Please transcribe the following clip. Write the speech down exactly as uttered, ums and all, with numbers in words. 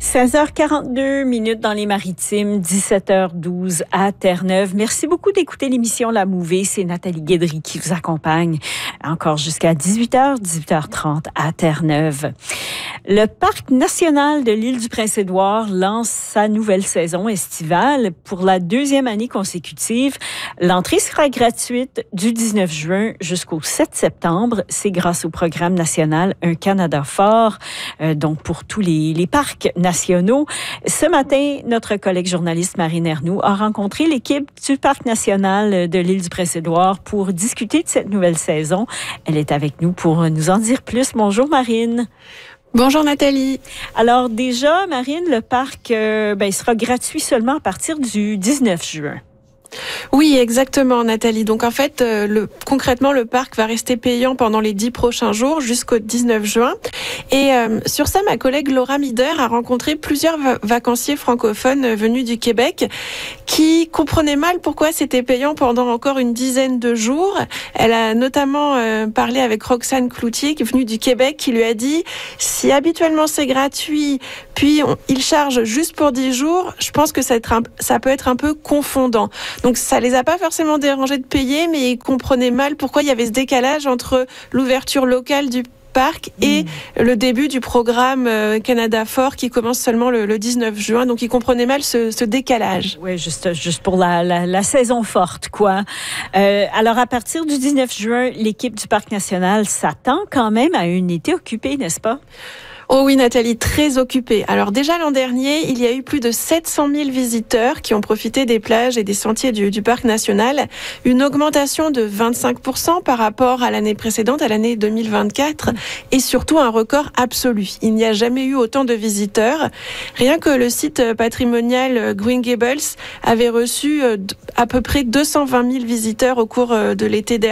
seize heures quarante-deux minutes dans les Maritimes, dix-sept heures douze à Terre-Neuve. Merci beaucoup d'écouter l'émission La Mouvée. C'est Nathalie Guédry qui vous accompagne encore jusqu'à dix-huit heures, dix-huit heures trente à Terre-Neuve. Le Parc national de l'île du Prince-Édouard lance sa nouvelle saison estivale pour la deuxième année consécutive. L'entrée sera gratuite du dix-neuf juin jusqu'au sept septembre. C'est grâce au programme national Un Canada fort, euh, donc pour tous les, les parcs nationaux. Nationaux. Ce matin, notre collègue journaliste Marine Ernoult a rencontré l'équipe du Parc national de l'île du Prince-Édouard pour discuter de cette nouvelle saison. Elle est avec nous pour nous en dire plus. Bonjour Marine. Bonjour Nathalie. Alors déjà, Marine, le parc euh, ben, il sera gratuit seulement à partir du dix-neuf juin. Oui, exactement, Nathalie. Donc en fait, euh, le, concrètement, le parc va rester payant pendant les dix prochains jours jusqu'au dix-neuf juin. Et euh, sur ça, ma collègue Laura Mider a rencontré plusieurs va- vacanciers francophones venus du Québec qui comprenaient mal pourquoi c'était payant pendant encore une dizaine de jours. Elle a notamment euh, parlé avec Roxane Cloutier, qui est venue du Québec, qui lui a dit « Si habituellement c'est gratuit, puis on, il charge juste pour dix jours, je pense que ça, être un, ça peut être un peu confondant. » Donc ça les a pas forcément dérangés de payer, mais ils comprenaient mal pourquoi il y avait ce décalage entre l'ouverture locale du parc et mmh. le début du programme Canada Fort qui commence seulement le, le dix-neuf juin. Donc ils comprenaient mal ce, ce décalage. Oui, juste, juste pour la, la, la saison forte, quoi. Euh, alors à partir du dix-neuf juin, l'équipe du Parc national s'attend quand même à un été occupé, n'est-ce pas? Oh oui, Nathalie, très occupée. Alors déjà l'an dernier, il y a eu plus de sept cent mille visiteurs qui ont profité des plages et des sentiers du, du Parc national. Une augmentation de vingt-cinq pour cent par rapport à l'année précédente, à l'année deux mille vingt-quatre. Et surtout un record absolu. Il n'y a jamais eu autant de visiteurs. Rien que le site patrimonial Green Gables avait reçu à peu près deux cent vingt mille visiteurs au cours de l'été dernier.